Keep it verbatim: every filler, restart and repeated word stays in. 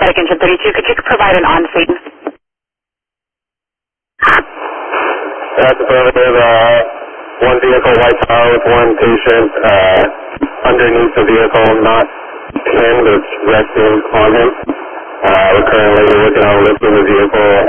Static Engine thirty-two, could you provide an on-scene? That's affirmative. Uh, one vehicle, white car with one patient uh, underneath the vehicle, not pinned, it's resting on him. Uh, we're currently working on lifting the vehicle